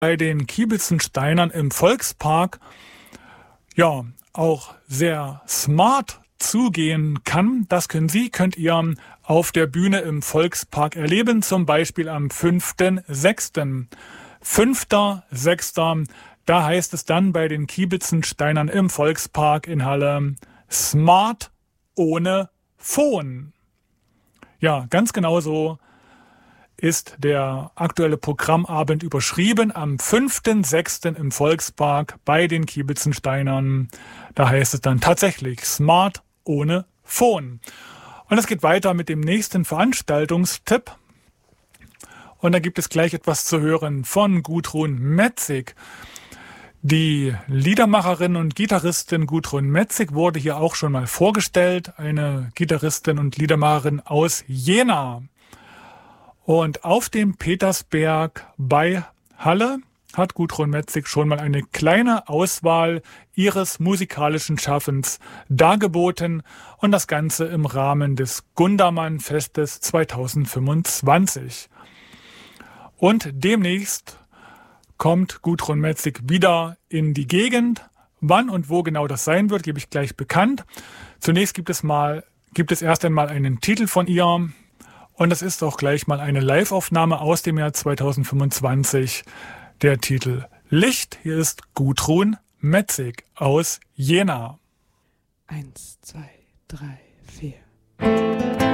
bei den Kiebitzensteinern im Volkspark ja auch sehr smart zugehen kann. Das könnt ihr auf der Bühne im Volkspark erleben, zum Beispiel am 5.6. 5.6. Da heißt es dann bei den Kiebitzensteinern im Volkspark in Halle Smart ohne Phone. Ja, ganz genau so ist der aktuelle Programmabend überschrieben am 5.6. im Volkspark bei den Kiebitzensteinern. Da heißt es dann tatsächlich Smart ohne Phone. Und es geht weiter mit dem nächsten Veranstaltungstipp. Und da gibt es gleich etwas zu hören von Gudrun Metzig. Die Liedermacherin und Gitarristin Gudrun Metzig wurde hier auch schon mal vorgestellt. Eine Gitarristin und Liedermacherin aus Jena. Und auf dem Petersberg bei Halle hat Gudrun Metzig schon mal eine kleine Auswahl ihres musikalischen Schaffens dargeboten und das Ganze im Rahmen des Gundermann-Festes 2025. Und demnächst kommt Gudrun Metzig wieder in die Gegend. Wann und wo genau das sein wird, gebe ich gleich bekannt. Zunächst gibt es erst einmal einen Titel von ihr. Und das ist auch gleich mal eine Live-Aufnahme aus dem Jahr 2025. Der Titel Licht. Hier ist Gudrun Metzig aus Jena. 1, 2, 3, 4.